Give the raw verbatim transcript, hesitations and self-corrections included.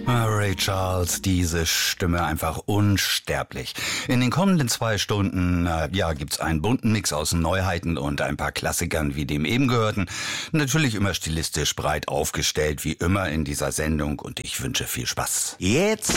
Ray Charles, diese Stimme einfach unsterblich. In den kommenden zwei Stunden, äh, ja, gibt's einen bunten Mix aus Neuheiten und ein paar Klassikern wie dem eben gehörten. Natürlich immer stilistisch breit aufgestellt, wie immer in dieser Sendung, und ich wünsche viel Spaß. Jetzt